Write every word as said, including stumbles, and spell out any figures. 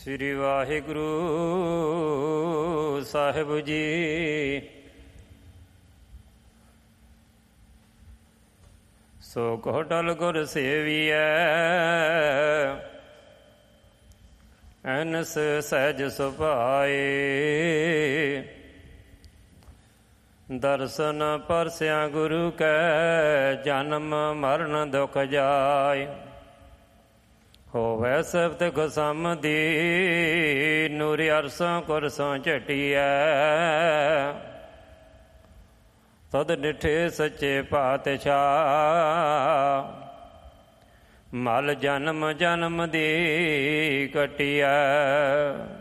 ਸ੍ਰੀ ਵਾਹਿਗੁਰੂ ਸਾਹਿਬ ਜੀ। ਸੋ ਕੋ ਟਲ ਗੁਰ ਸੇਵੀਐ, ਐਨਸ ਸਹਿਜ ਸੁਭਾਏ। ਦਰਸ਼ਨ ਪਰਸਿਆ ਗੁਰੂ ਕੈ, ਜਨਮ ਮਰਨ ਦੁਖ ਜਾਏ। ਹੋਵੈ ਸਬਦ ਖੁਸਮਦੀ, ਨੂਰ ਅਰਸੋਂ ਕੁਰਸੋਂ ਝਟੀਐ। ਤਦ ਡਿਠੇ ਸੱਚੇ ਪਾਤਸ਼ਾਹ, ਮਲ ਜਨਮ ਜਨਮ ਦੀ ਕਟੀਐ।